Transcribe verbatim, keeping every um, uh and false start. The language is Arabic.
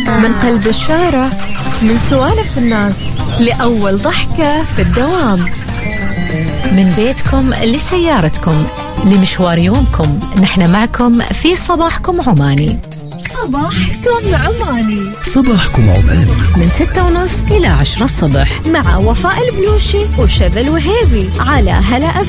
من قلب الشارع، من سوالف الناس لأول ضحكة في الدوام، من بيتكم لسيارتكم لمشوار يومكم، نحن معكم في صباحكم عماني. صباحكم عماني صباحكم عماني من ستة ونص إلى عشرة الصبح مع وفاء البلوشي وشذى الوهيبي على هلا.